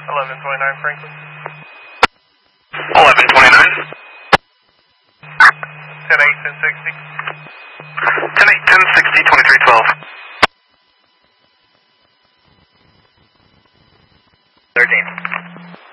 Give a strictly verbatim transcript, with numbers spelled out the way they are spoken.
eleven twenty-nine Franklin. eleven twenty-nine. ten eight, ten sixty. ten eight, ten sixty, twenty-three twelve. thirteen.